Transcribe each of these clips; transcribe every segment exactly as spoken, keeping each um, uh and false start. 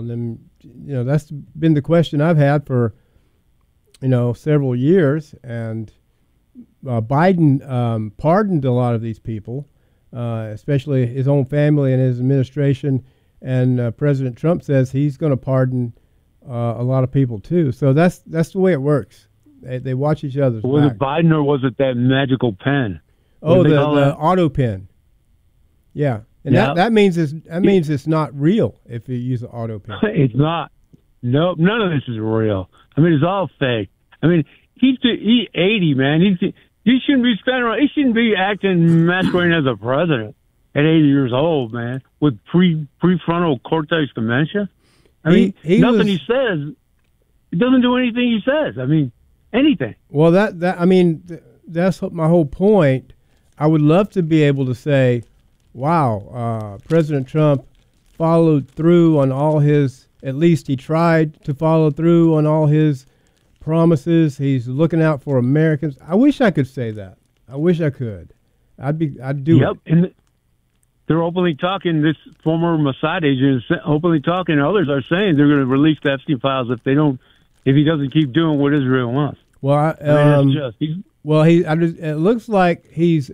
around. And, you know, that's been the question I've had for, you know, several years. And uh, Biden um, pardoned a lot of these people, uh, especially his own family and his administration. And uh, President Trump says he's going to pardon uh, a lot of people, too. So that's that's the way it works. They, they watch each other's Was back. it Biden or was it that magical pen? Oh, the, the the auto pen. Yeah. And yeah. that, that means it's that means it's not real if you use an auto pen. It's not. No, none of this is real. I mean, it's all fake. I mean, he's he's eighty, man. He's he shouldn't be spending around. He shouldn't be acting masquerading as a president at eighty years old, man, with pre prefrontal cortex dementia. I mean, he, he nothing was, he says. It doesn't do anything he says. I mean, anything. Well, that that I mean, th- that's my whole point. I would love to be able to say, wow, uh, President Trump followed through on all his, at least he tried to follow through on all his promises. He's looking out for Americans. I wish I could say that. I wish I could. I'd be, I'd do yep. it. And they're openly talking, this former Mossad agent is openly talking, others are saying they're going to release the Epstein files if they don't, if he doesn't keep doing what Israel wants. Well, I, I mean, um, that's just, he's, well, he, I just, it looks like he's,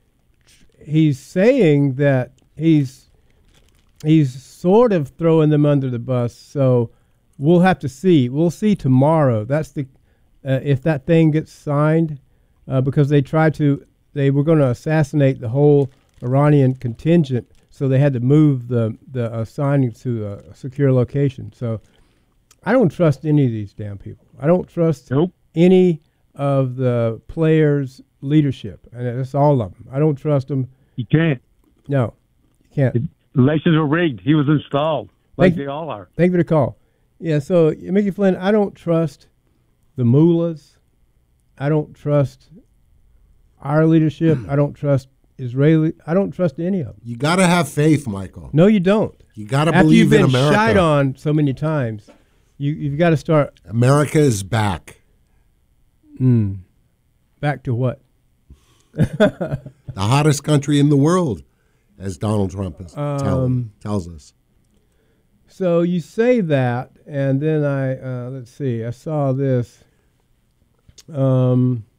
he's saying that he's he's sort of throwing them under the bus. So we'll have to see. We'll see tomorrow. That's the uh, if that thing gets signed, uh, because they tried to they were going to assassinate the whole Iranian contingent, so they had to move the the uh, signing to a secure location. So I don't trust any of these damn people. I don't trust nope. any of the players' leadership, and that's all of them. I don't trust them. You can't. No, you can't. The elections were rigged. He was installed, like Thank they all are. Thank you for the call. Yeah, so Mickey Flynn, I don't trust the mullahs. I don't trust our leadership. I don't trust Israeli. I don't trust any of them. You got to have faith, Michael. No, you don't. You got to After believe you've been in America. shied on so many times, you you've got to start. America is back. Mm, back to what? The hottest country in the world, as Donald Trump is Um, tell, tells us. So you say that, and then I uh, let's see. I saw this. Um,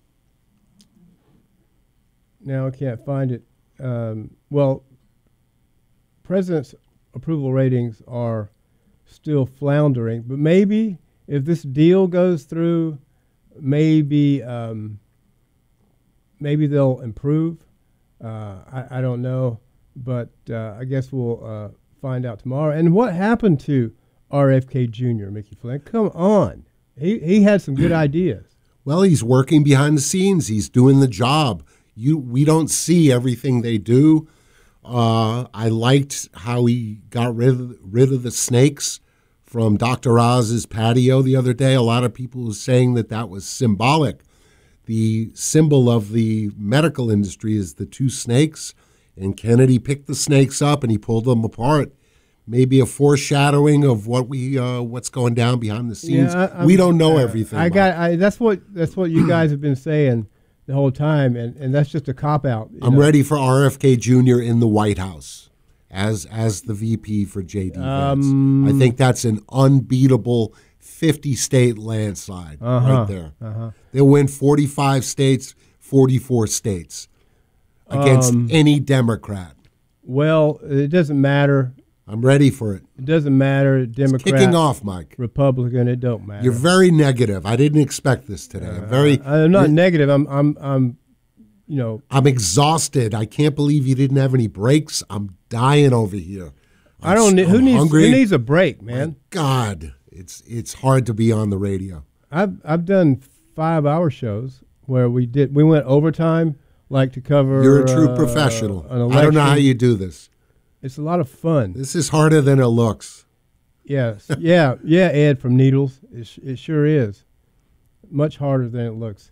now I can't find it. Um, well, president's approval ratings are still floundering, but maybe if this deal goes through, maybe um, maybe they'll improve. Uh, I, I don't know, but uh, I guess we'll uh, find out tomorrow. And what happened to R F K Junior, Mickey Flynn? Come on. He he had some good ideas. Well, he's working behind the scenes. He's doing the job. You, we don't see everything they do. Uh, I liked how he got rid of, rid of the snakes from Doctor Oz's patio the other day. A lot of people were saying that that was symbolic. The symbol of the medical industry is the two snakes, and Kennedy picked the snakes up and he pulled them apart. Maybe a foreshadowing of what we uh, what's going down behind the scenes. Yeah, I, we don't know uh, everything. I got. I, that's what that's what you guys have been saying the whole time, and, and that's just a cop out. I'm know? ready for R F K Junior in the White House as as the V P for J D Um, Vance. I think that's an unbeatable fifty state landslide uh-huh, right there. Uh-huh. They'll win forty-five states, forty-four states against Um, any Democrat. Well, it doesn't matter. I'm ready for it. It doesn't matter. It's Democrat, kicking off, Mike. Republican, it don't matter. You're very negative. I didn't expect this today. I'm very. Uh, I'm not negative. I'm. I'm. I'm. You know. I'm exhausted. I can't believe you didn't have any breaks. I'm dying over here. I'm, I don't. need Who I'm needs? hungry. Who needs a break, man? My God, it's it's hard to be on the radio. I've I've done five hour shows where we did we went overtime, like to cover. You're a true uh, professional. An I don't know how election. you do this. It's a lot of fun. This is harder than it looks. Yes. Yeah. Yeah. Ed from Needles. It, sh- it sure is. Much harder than it looks.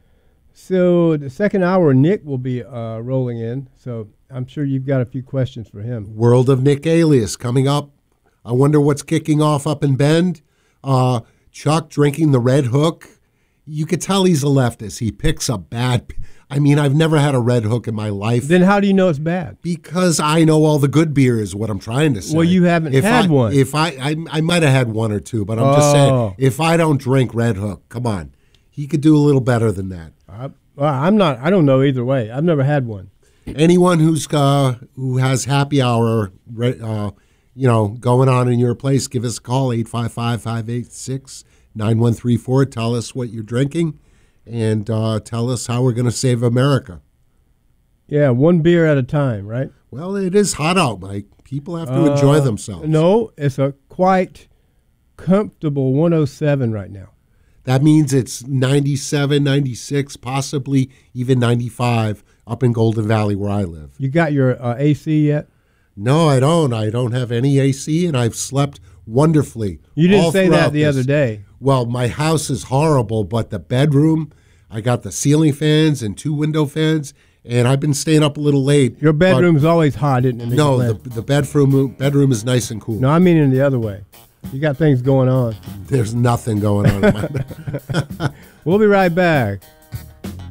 So the second hour, Nick will be uh, rolling in. So I'm sure you've got a few questions for him. World of Nick Alias coming up. I wonder what's kicking off up in Bend. Uh, Chuck drinking the Red Hook. You could tell he's a leftist. He picks a bad. I mean, I've never had a Red Hook in my life. Then how do you know it's bad? Because I know all the good beer is what I'm trying to say. Well, you haven't if had I, one. If I, I, I might have had one or two, but I'm Oh. just saying, if I don't drink Red Hook, come on, he could do a little better than that. I, well, I'm not. I don't know either way. I've never had one. Anyone who's uh, who has happy hour, uh, you know, going on in your place, give us a call, eight five five, five eight six, nine one three four. Tell us what you're drinking, and uh, tell us how we're going to save America. Yeah, one beer at a time, right? Well, it is hot out, Mike. People have to enjoy Uh, themselves. No, it's a quite comfortable one oh seven right now. That means it's ninety-seven, ninety-six, possibly even ninety-five up in Golden Valley where I live. You got your uh, A C yet? No, I don't. I don't have any A C, and I've slept wonderfully. You didn't all say throughout that the this. other day. Well, my house is horrible, but the bedroom, I got the ceiling fans and two window fans, and I've been staying up a little late. Your but- bedroom's always hot, isn't it? No, Nick the, Glenn? the bedroom bedroom is nice and cool. No, I mean in the other way. You got things going on. There's nothing going on in my We'll be right back.